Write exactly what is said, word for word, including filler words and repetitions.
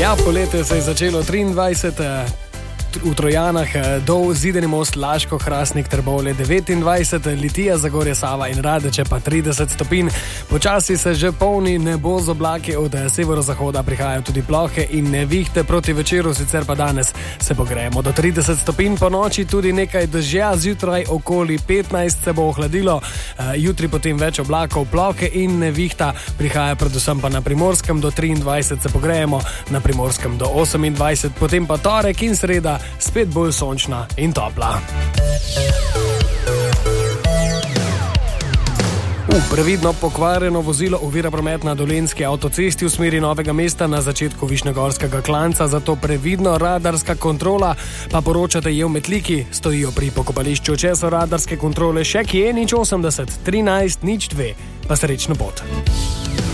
Ja, poletje se je začelo triindvajset. V Trojanah, Dol, Zidani most, Laško, Hrastnik, Trbovlje devetindvajset, Litija, Zagorje, Sava in Radeče pa trideset stopinj. Počasi se že polni nebo z oblaki, od severozahoda prihajajo tudi plohe in nevihte, proti večeru sicer pa danes se pogrejemo do trideset stopinj, po noči tudi nekaj dežja, zjutraj okoli petnajst se bo ohladilo, jutri potem več oblakov, plohe in nevihta, prihaja predvsem pa na Primorskem do triindvajset se pogrejemo, na Primorskem do osemindvajset, potem pa torek in sreda spet bolj sončna in topla. Uh, previdno pokvarjeno vozilo ovira promet na Dolenjski avtocesti v smeri Novega mesta na začetku Višnjegorskega klanca, zato previdno radarska kontrola, pa poročate je v Metliki, stojijo pri pokopališču, če so radarske kontrole še kje, nič osemdeset, trinajst, nič dve, pa srečno pot.